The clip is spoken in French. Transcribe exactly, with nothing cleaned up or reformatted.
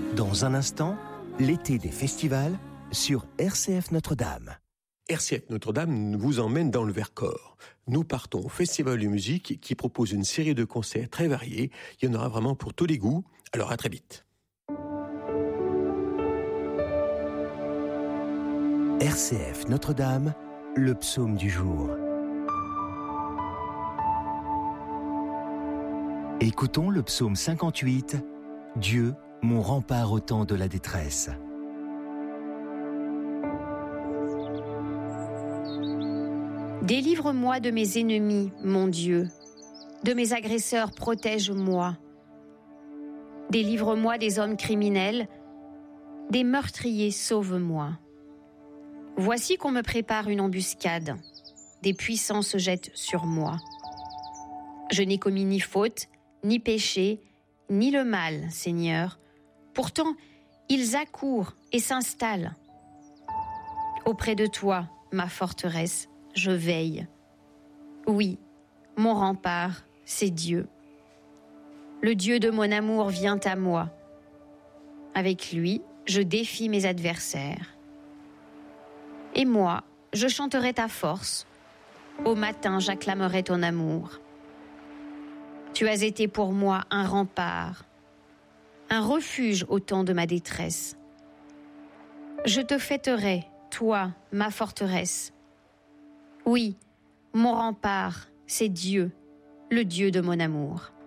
Dans un instant, l'été des festivals sur R C F Notre-Dame. R C F Notre-Dame vous emmène dans le Vercors. Nous partons au Festival de musique qui propose une série de concerts très variés. Il y en aura vraiment pour tous les goûts. Alors à très vite. R C F Notre-Dame, le psaume du jour. Écoutons le psaume cinquante-huit, Dieu, mon rempart au temps de la détresse. Délivre-moi de mes ennemis, mon Dieu. De mes agresseurs, protège-moi. Délivre-moi des hommes criminels. Des meurtriers, sauve-moi. Voici qu'on me prépare une embuscade. Des puissants se jettent sur moi. Je n'ai commis ni faute, ni péché, ni le mal, Seigneur. Pourtant, ils accourent et s'installent. Auprès de toi, ma forteresse, je veille. Oui, mon rempart, c'est Dieu. Le Dieu de mon amour vient à moi. Avec lui, je défie mes adversaires. Et moi, je chanterai ta force. Au matin, j'acclamerai ton amour. Tu as été pour moi un rempart, un refuge au temps de ma détresse. Je te fêterai, toi, ma forteresse. Oui, mon rempart, c'est Dieu, le Dieu de mon amour.